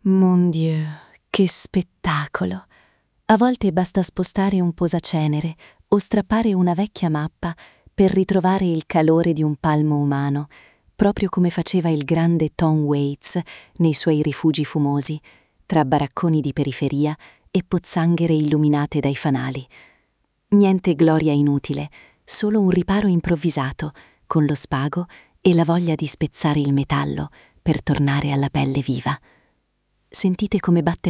Mon Dieu, che spettacolo! A volte basta spostare un posacenere o strappare una vecchia mappa per ritrovare il calore di un palmo umano, proprio come faceva il grande Tom Waits nei suoi rifugi fumosi, tra baracconi di periferia e pozzanghere illuminate dai fanali. Niente gloria inutile, solo un riparo improvvisato, con lo spago e la voglia di spezzare il metallo per tornare alla pelle viva. Sentite come batte